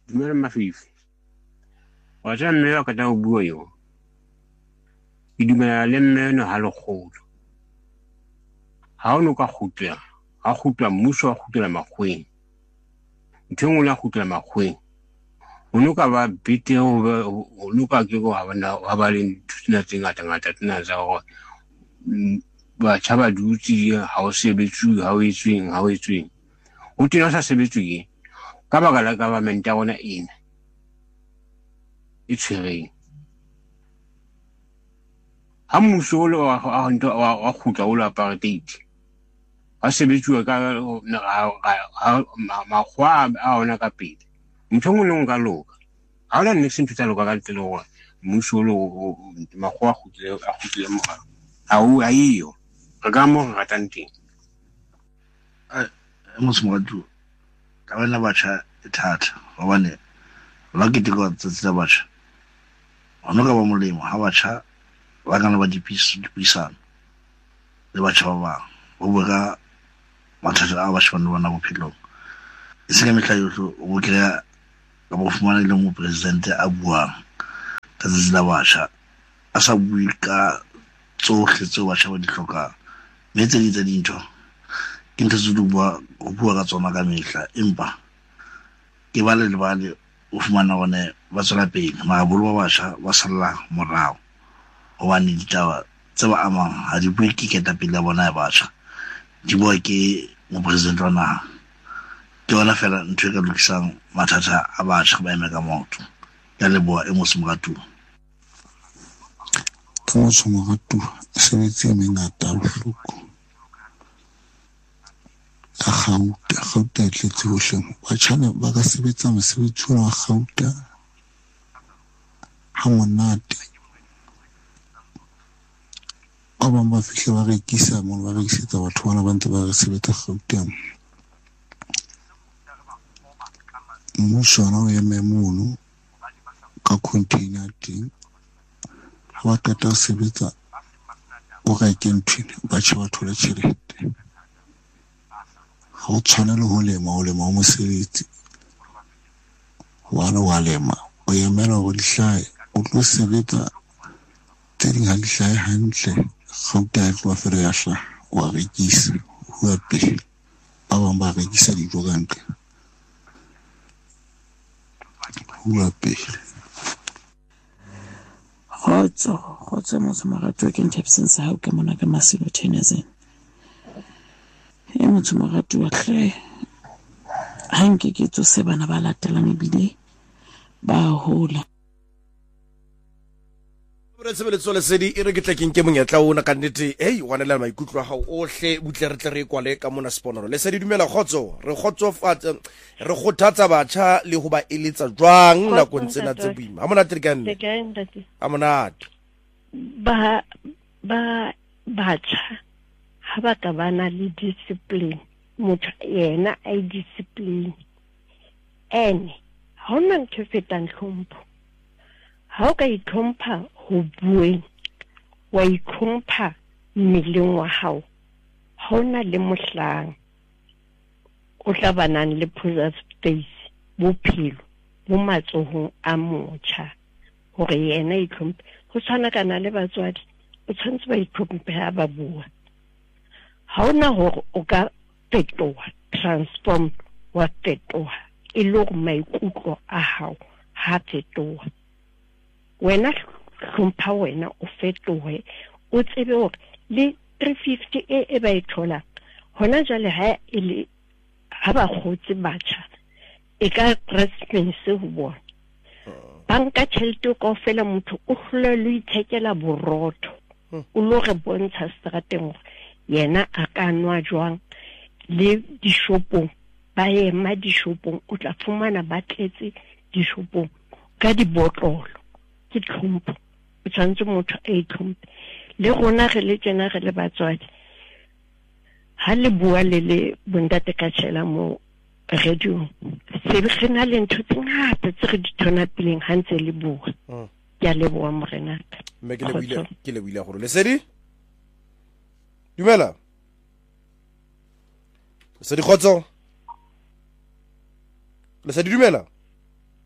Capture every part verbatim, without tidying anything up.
dumela Mafifi. Wa tseba mme wa ka ta o bua yo. Ke dumela le mme no ha lekgolo. Ha o no ka kgutla, ha kgutla mmuso wa kgutla makgweng. Ntho engwe la kgutla makgweng. Ho no ka ba bete ho ho loka ke go ha bana ha ba le tsena tse ngata ngata tsena tsa ho ba tshaba dutsi ha o sebetsuwe ha o etsweng ha o etsweng. Ho tena sa sebetsuwe ka baka la government ya rona ena e tshwereng. Ha mmuso o le wa ntwa wa kgutla o la apartheid ha sebetsuwa ka makgwa a ona ka pele. Ntho engwe le nka loka ha ona nne sentho tsa loka ka tsela hore mmuso lo makgwa a kgutle a kgutle morao ha o a iyo re ka mo ratang teng. a motho mo tu ka bana batjha e thata hobane la ke tiko tsa tsa batjha ono ka ba molemo ha batjha ba kana ba dipisa dipisana le batjha ba bang o bua mathata a batjha ba bona bophelong e se ka metla yohle o krea ka bo fumana le mo president a buang ka tsela batjha a sa bui ka tsohle tseo batjha ba di hlokang mme tse ditsa dintho ke ntse tse bua o bua ka tsona ka mehla empa ke ba le lebale o fumana gone ba tswela pele maabolo ba batjha ba salla morao hobane ditaba tse ba amang ha di bue ke ketapele ya bona ya batjha di bua ke mo president wa naha ke ona fela ntho e ka lokisang mathata a batjha ba eme ka motho ya leboa e motse moratu ka motse moratu sebetsi e mengata a bohloko ka gauta gauta e tletse hohle batjha ba ka sebetsa mosebetsi wa gauta ha monate ba bang ba fihle ba rekisa mo ba rekisetsa batho bana ba ntse ba re sebetsa gauteng mmuso ona o eme mono ka container teng ha ba qeta ho sebetsa o reke nthwena batjha ba thola tjhelete ha o tshwane le ho lema o lema o mosebetsi wa wa lema o emela hore dihlahe o tlo sebetsa tse ding ha dihlahe hantle gauta e tloha fela ya hlaha wa rekisa ho ya pele ba bang ba rekisa dijo ka ntle ho ya pele. Khotso khotso motho morato ke nthabiseng sa hao ke mona ka Masilo Tennyson e motho morato wa hle ha nke ke tsose bana ba latelang ebile ba hola re tsebeletse le sedi e re ke tla ke monyetla ona ka nnete hey wana la maikutlo a hao ohle butle re tle re kwale ka mona sponoro le sedi dumela khotso re khotsofatsa re kgothatsa batjha le ho ba eletsa jwang nakong tsena tse boima ha monate ka nne ha monate ba ba batjha ha ba ka bana le discipline motho yena a discipline ene ha ona ntho fetang hlompho ha o ka itlhompha ho bueng wa itlhompha mmeleng wa hao ha ona le mohlang o tla banang le possess space bophelo bo matsohong a motjha hore yena itlhomphe ho tshwana kana le batswadi o tshwantse ba itlhomphe ha ba bua ha ona hore o ka fetoha transform wa fetoha e le hore maikutlo a hao ha fetoha wena hlompha wena o fetohe o tsebe hore le three fifty e e ba e thola hona jwale ha e le ha ba khotse batjha e ka Christmas ho bona banka tjhelete ko fela motho o hlola le ithekela borotho o lo re bontsha strateng hore yena a ka nwa jwang le dishopong ba ema dishopong o tla fumana ba tletse dishopong ka dibotlolo ke tlhompho o tshwantse motho a itlhomphe le rona re le tsena re le batswadi ha le bua le le bondate ka tshela mo radio se re na le ntho tse ngata tse re di thona pileng ha ntse le bua ke a leboha morenaka mme ke le buile ke le buile gore le sedi dumela le sedi khotso le sedi dumela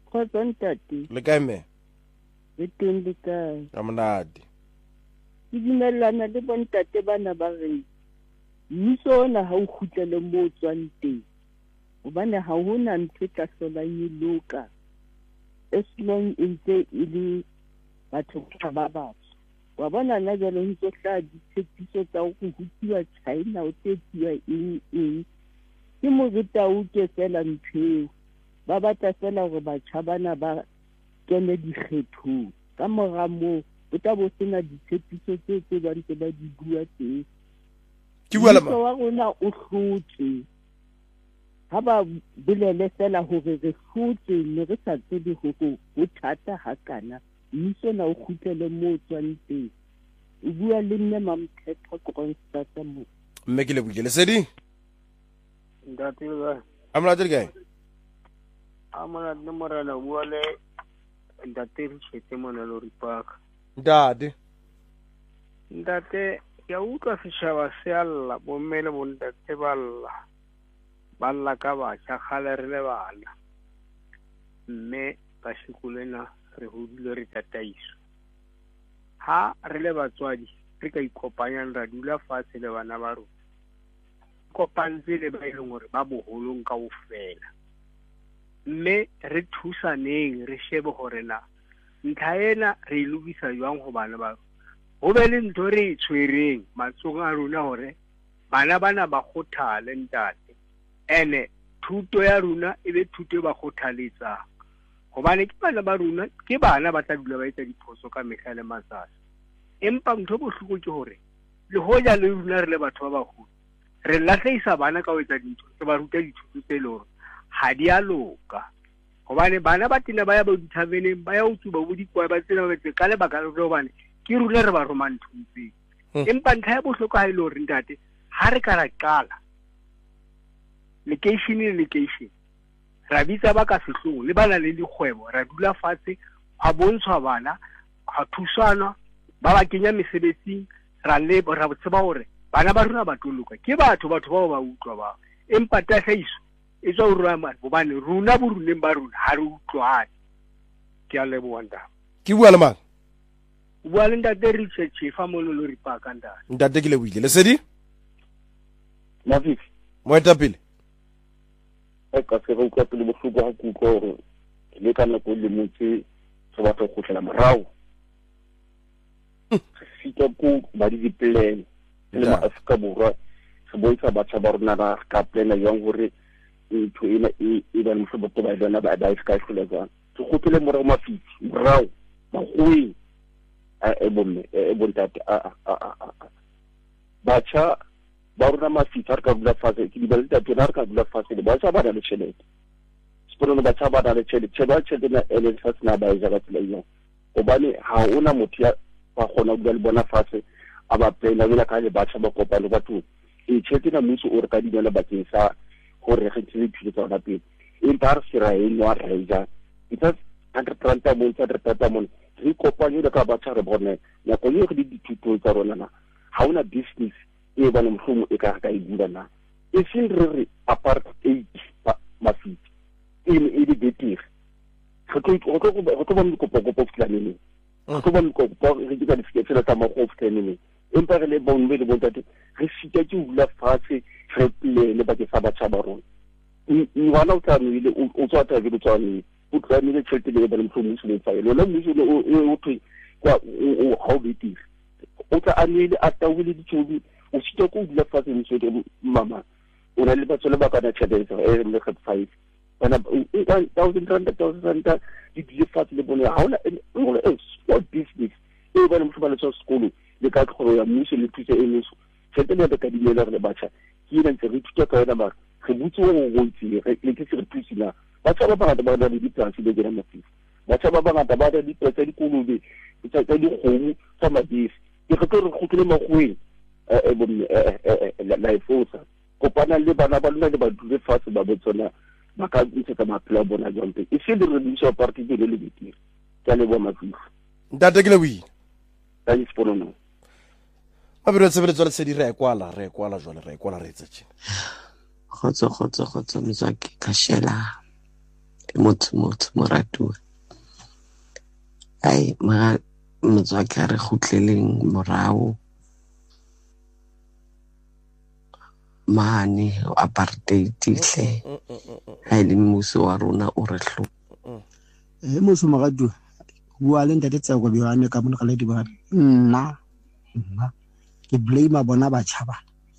Kgotsa ntate. Le kae mme? Re teng le kae? Ka monate. Ke dumellana le bontate bana ba re mmuso ona ha o kgutlele moo tswang teng. Hobane ha hona ntho tla hlola e loka. As long e ntse e le batho ba batsho. Wa bona na jalo ntse hla ditshepiso tsa ho hutiwa China o tsetsiwa eng eng. Ke moruta o ke fela ntho ba batla fela hore batjha bana ba kene dikgethong. Ka mora moo o tla bo sena ditshepiso tse tse ba ntse ba di bua teng. Ke bua la ma. Wa rona o hlotse. Ha ba bolele fela hore re hlotse ne re sa tsebe hore ho thata hakana. Mmuso na o kgutlele moo tswang teng. O bua le nne Mamthethwa Kroonstad mo. Mme ke le buile le sedi? Ntate ba. Amla tse kae? Amana le morana bua le ntate re tshetse mona lo ripaka. Ntate. Ntate ya utlwa setjhaba se alla bo mmele bo ntate balla. Balla ka batjha kgale re le bana. Mme ba shikulena re hodile re tataiso. Ha re le batswadi re ka ikopanyang ra dula fatshe le bana ba rona. Kopantse le ba ileng hore ba boholong kaofela. Mme re thusaneng re shebe hore na ntlha ena re ilubisa jwang ho bana ba ho be le ntho re tshwereng matsong a rona hore bana bana ba kgothale ntate. Ene thuto ya rona e be thuto e ba kgothaletsang. Hobane ke bana ba rona ke bana ba tla dula ba etsa diphoso ka mehla le matsatsi. Empa ntho bohloko ke hore le hoja le rona re le batho ba baholo re lahlehisa bana ka ho etsa dintho tse ba ruta dithuto tse leng ha di a loka. Hobane bana ba tena ba ya ba dithaveneng ba ya ho tsuba bo dikwa ba tsena ba tse ka le baka le hobane ke rule re ba romanthuntseng. Empa ntlha ya bohloko ha ile hore ntate ha re ka ra qala location le location ra bitsa ba ka sehlong le bana le dikgwebo ra dula fatshe ha bontshwa bana ha thusana ba ba kenya mesebetsing ra le ra tseba hore bana ba rona ba toloka ke batho batho bao ba utlwa ba empa tahlaiso e tswa ho rona hobane rona boruneng ba rona ha re utlwane. Ke a leboha ntate. Ke bua le mang? Bua le ntate Richard Chifa mono lo ripaka ntate. Ntate ke le buile le sedi? Mafisi. Moeta pele. E ka se go ka pele bohloko ha kuko hore le ka nako le motse se batla go tla morao. Sita ku ba di plan le ma Afrika borwa se boitsa batho ba rona ba ka plana yang hore ntho ena e e ba mfo botho ba dona ba ba ska hlola jang. Se go tele morao Mafisi morao ba goe e bomme e bontate a a a batjha ba rona Mafisi ha ka bula fase ke di ba le tatu ha ka bula fase le batjha ba na le tšhelete. Spono ba batjha ba na le tšhelete tšhelete tšhelete na ele sa tsena ba ja ka tsela eo. Hobane ha ona motho ya ba gona bula le bona fase a ba plena le ka le batjha ba kopana batho e tšhelete na mmuso o re ka di le bakeng sa hore re tsile thuto tsa pele empa re sera e no a raija because hundred rand mo hundred rand mo re kopanye le ka batjha re bone ya go le di dithuto tsa rona na ha ona business e ba le mfumo e ka ka e bula na e seng re re apart eight Mafisi e e di betir go go go go go ba mo kopo kopo flanene go ba mo kopo re di ka di fitela tsa mo go flanene empa re le bon le bontate re sita ke bula fatshe re ple le ba ke sa batjha ba rona ni wana o tsamile o tswa ta vile tswane o tsamile tshete le ba le mfumo se le tsaye lo la mmuso o o thwe kwa o how betir o tla anile a tawile ditsobi o sita ko bula fatshe mmuso de mama o na le ba tsole ba ka na tshedetso e le khat five bana one thousand rand thousand rand di di fatshe le bona ha ona o le small business e ba le mfumo le tsa sekolo le ka tlhoro ya mmuso le thuso e mmuso tshete le ka di le re batjha ke ena ntse re thuta ka yona mara re butse o go ntse le ke se re thusina batjha ba bangata ba na le ditsansi le gena Mafisi batjha ba bangata ba na le ditsansi di kolobe tsa tsa di kgomo tsa mabisi ke re re khutile magweng e bo la ifosa kopana le bana ba lona le ba dule fase ba botsona ba ka ntse ka maphelo bona jompe e se le re ditso party le le bitire tsa le bo Mafisi ntate ke le wi ta di spono no a bere tse bere tsole se di re kwala re kwala jole re kwala re tsa tshena khotso khotso khotso mzaki kashela motho motho moratuwa ai ma motswaka re khutleleng morao mane apartheid hle ha ile mmuso wa rona o re hlo e mo somagadu bua le ntate tsa go bjane ka mona le di bana nna nna ke blame bona ba tshaba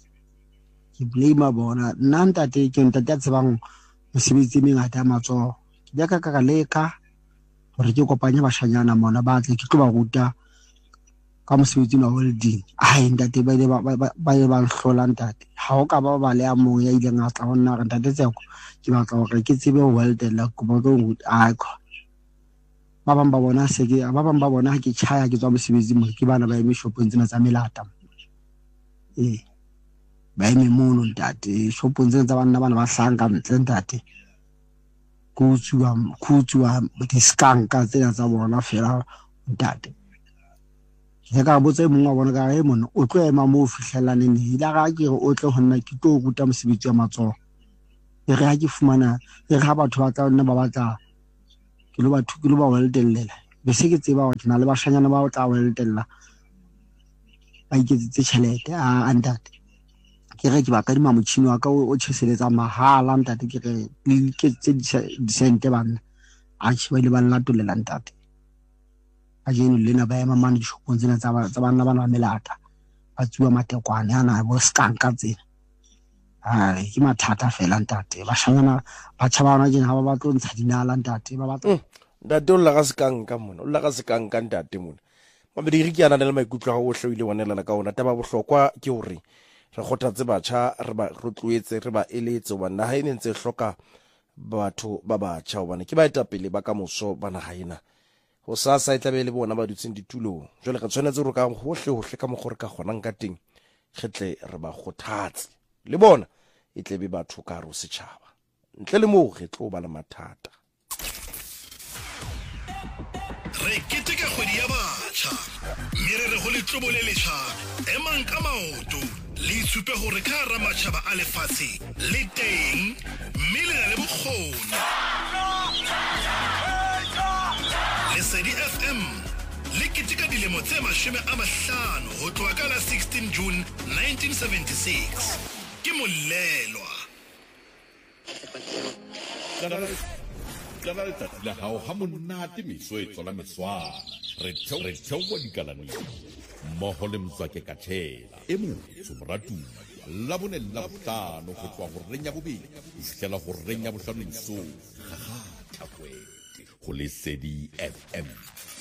ke blame bona nna ntate ke ntate tsebang mosebetsi mengata matso ke ja ka ka leka gore ke kopanya bashanyana mona ba tle ke tlo ba ruta ka mosebetsi wa welding ai ntate ba ba ba ba hlola ntate ha o ka ba ba le a mong ya ile ngata hona re ntate tseko ke batla gore ke tsebe weldela go ba go a ko ba bang ba bona se ke ba bang ba bona ha ke tshaya ke tswa mosebetsi mo ke bana ba eme shopong tsena tsa melata eh ba eme mono ntate shopong tsena tsa bana bana ba hlanka ntle ntate kutswa kutswa diskanka tsena tsa bona fela ntate ke ka botse mongwe wa bona ka e mona o tlo ema mo fihlelane ne ila ga ke o tle honna ke tlo ruta mosebetsi wa matsoho e re ha ke fumana e re ha batho ba tla nna ba batla ke lo batho ke lo ba weldelela be se ke tseba wa tsena le bashanyana ba o tla weldella ba iketsetse tšhelete a ntate ke re ke ba ka di mamotšhini wa ka o tšheseletsa mahala ntate ke re le ke tse di sente bana a tšhiba ile ba latolela ntate a jeno lena ba ema mane dishopong tsena tsa bana bana ba melata ba tsuwa matekwane ana bo skanka tsena ai ke mathata fela ntate ba shangana ba tšhabana jena ha ba batlo ntsha dinala ntate ba batla ntate o lla ga skanka mona o lla ga skanka ntate mona ba be di re ke ana le maikutlo ga o hle ile wanela ka ona taba bohlokwa ke hore re gotatse batjha re ba rotloetse re ba eletse ba naha ene ntse hloka batho ba batjha hobane ke ba etapele ba ka moso ba naha ena ho sasa itlabe le bona ba dutseng ditulong jole ka tshwanetse re ka hohle hohle ka mogore ka gonang ka teng getle re ba gothatse le bona e tlebe batho ka ro setšhaba ntle le mo ge tlo ba le mathata re keteka kgwedi ya batjha mere re go le tlobo le letšha emang ka maoto le itshupe gore ka ra matšhaba a lefatshe le teng mme le na le bokgoni Lesedi F M le keteka dilemo tse mashome a mahlano ho tloha ka la sixteen June nineteen seventy-six ke molelwa kana letsatsi la hao ha monate meso e tsola meswana re theowa dikalaneng mmoho le Mtswake Kathela e motsho moratuwa la bone la bohlano go tloha go reng ya bobedi ho fihlela go reng ya bohlano mesong ga ga thakwe go Lesedi F M.